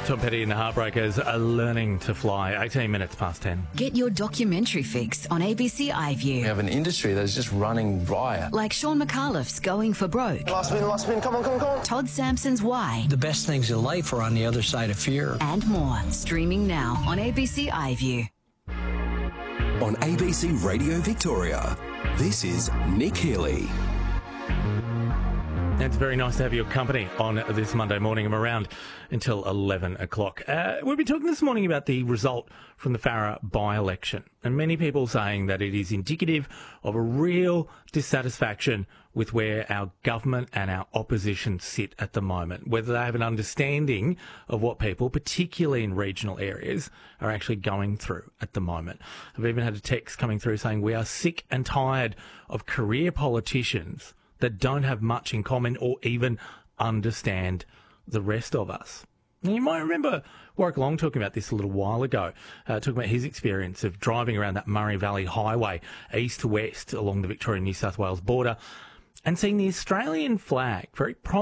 Tom Petty and the Heartbreakers are learning to fly. 18 minutes past 10. Get your documentary fix on ABC iView. We have an industry that is just running riot. Like Sean McAuliffe's Going for Broke. Last spin, come on. Todd Sampson's Why. The best things in life are on the other side of fear. And more. Streaming now on ABC iView. On ABC Radio Victoria, this is Nick Healy. It's very nice to have your company on this Monday morning. I'm around until 11 o'clock. We'll be talking this morning about the result from the Farrer by-election, and many people saying that it is indicative of a real dissatisfaction with where our government and our opposition sit at the moment, whether they have an understanding of what people, particularly in regional areas, are actually going through at the moment. I've even had a text coming through saying we are sick and tired of career politicians that don't have much in common or even understand the rest of us. Now, you might remember Warwick Long talking about this a little while ago, talking about his experience of driving around that Murray Valley Highway, east to west, along the Victoria-New South Wales border, and seeing the Australian flag very prominently